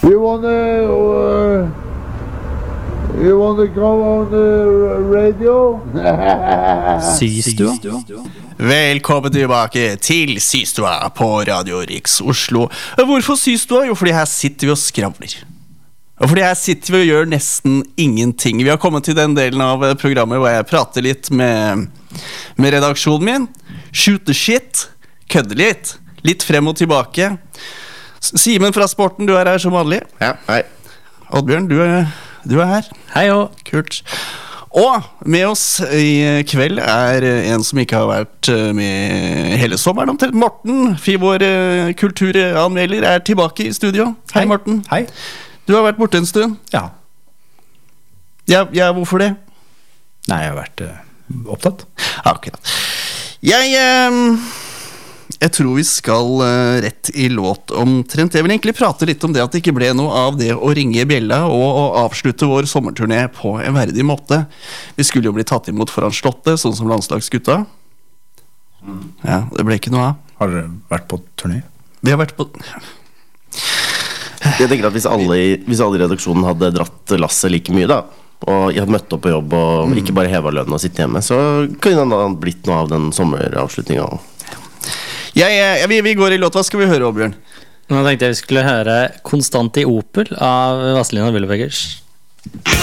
You wanna come on the radio? Systua. Velkommen tilbake til Systua på Radio Riks Oslo. Hvorfor Systua? Jo, fordi her sitter vi og skravler. Og fordi her sitter vi og gjør nesten ingenting. Vi har kommet til den delen av programmet hvor jeg prater litt med redaksjonen min. Shoot the shit. Kødde litt. Litt frem og tilbake. Simen fra Sporten, du her som vanlig. Ja, hei. Oddbjørn, du her. Hei og Kult. Og med oss i kveld en som ikke har vært med hele sommeren omtrent. Morten, vår kulturanmelder, tilbake i studio. Hei, Morten. Hei. Du har vært borte en stund. Ja. Ja, hvorfor det? Nei, jeg har vært opptatt. Akkurat. Jeg tror vi skal rett i låt omtrent. Jeg vil egentlig prate litt om det at det ikke ble noe av det å ringe bjella og avslutte vår sommerturné på en verdig måte. Vi skulle jo bli tatt imot foran Slottet, sånn som landslagsgutta. Ja, det ble ikke noe av. Har dere vært på turné? Vi har vært på... Jeg tenker at hvis alle i redaksjonen hadde dratt lasset like mye da, og jeg hadde møtt opp på jobb og ikke bare hevet lønnen og sitte hjemme, så kunne det ha blitt noe av den sommeravslutningen. Vi går i låt. Hva skal vi høre, Oddbjørn? Nå tenkte jeg vi skulle høre Konstant i Opel av Vazelina Bilderbergers.